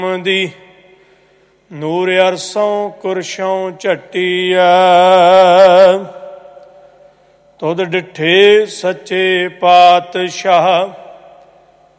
ਦੀ ਨੂਰ ਅਰਸੋਂ ਕੁਰਸ਼ੋਂ ਝੱਟੀਐ। ਤੁਧ ਡਿਠੇ ਸੱਚੇ ਪਾਤਸ਼ਾਹ